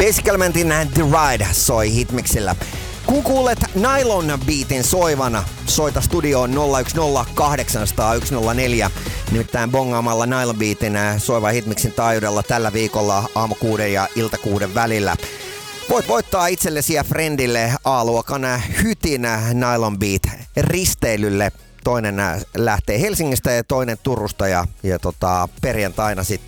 Basic Elementin The Ride soi Hitmixillä. Kun kuulet Nylon Beatin soivana, soita studioon 010 800 104. Nimittäin bongaamalla Nylon Beatin soiva Hitmixin taajuudella tällä viikolla aamu 6 ja ilta 6 välillä. Voit voittaa itsellesi ja friendille A-luokan hytin Nylon Beat risteilylle. Toinen lähtee Helsingistä ja toinen Turusta ja perjantaina sitten